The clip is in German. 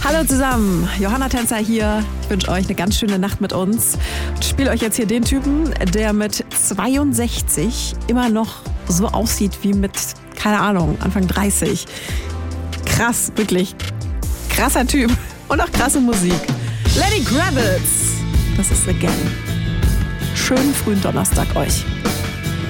Hallo zusammen, Johanna Tänzer hier. Ich wünsche euch eine ganz schöne Nacht mit uns. Ich spiele euch jetzt hier den Typen, der mit 62 immer noch so aussieht wie mit, keine Ahnung, Anfang 30. Krass, wirklich krasser Typ und auch krasse Musik. Lenny Kravitz, das ist Again. Schönen frühen Donnerstag euch.